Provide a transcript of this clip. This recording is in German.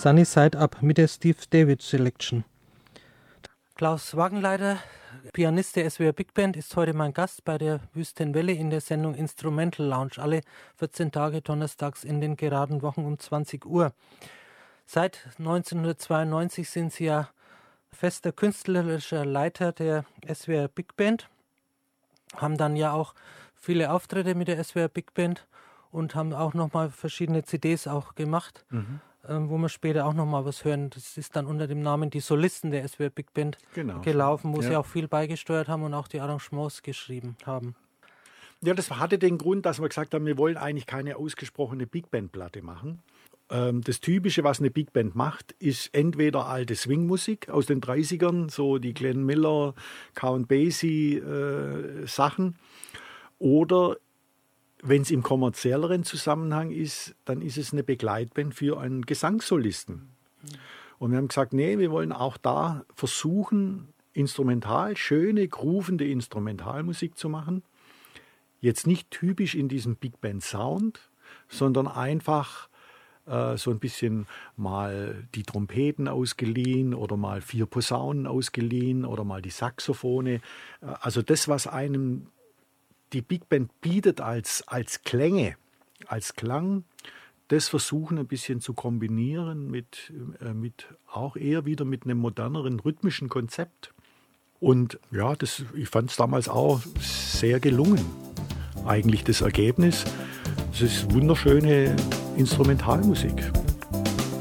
Sunny Side Up mit der Steve David Selection. Klaus Wagenleiter, Pianist der SWR Big Band, ist heute mein Gast bei der Wüstenwelle in der Sendung Instrumental Lounge, alle 14 Tage donnerstags in den geraden Wochen um 20 Uhr. Seit 1992 sind Sie ja fester künstlerischer Leiter der SWR Big Band, haben dann ja auch viele Auftritte mit der SWR Big Band und haben auch nochmal verschiedene CDs auch gemacht, wo wir später auch nochmal was hören. Das ist dann unter dem Namen Die Solisten der SWR Big Band gelaufen, wo Sie auch viel beigesteuert haben und auch die Arrangements geschrieben haben. Ja, das hatte den Grund, dass wir gesagt haben, wir wollen eigentlich keine ausgesprochene Big Band-Platte machen. Das Typische, was eine Big Band macht, ist entweder alte Swing-Musik aus den 30ern, so die Glenn Miller, Count Basie Sachen, oder wenn es im kommerzielleren Zusammenhang ist, dann ist es eine Begleitband für einen Gesangssolisten. Und wir haben gesagt, nee, wir wollen auch da versuchen, schöne, groovende Instrumentalmusik zu machen. Jetzt nicht typisch in diesem Big Band Sound, sondern einfach so ein bisschen mal die Trompeten ausgeliehen oder mal 4 Posaunen ausgeliehen oder mal die Saxophone. Also das, was einem die Big Band bietet als Klänge, als Klang, das versuchen ein bisschen zu kombinieren mit auch eher wieder mit einem moderneren rhythmischen Konzept. Und ja, ich fand es damals auch sehr gelungen. Eigentlich das Ergebnis, es ist wunderschöne Instrumentalmusik.